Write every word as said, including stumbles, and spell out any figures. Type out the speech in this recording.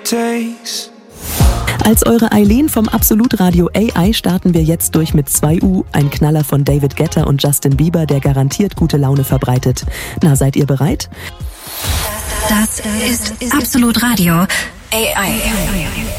takes. Als eure Eileen vom Absolutradio A I starten wir jetzt durch mit zwei U, ein Knaller von David Guetta und Justin Bieber, der garantiert gute Laune verbreitet. Na, seid ihr bereit? Das ist Absolutradio A I.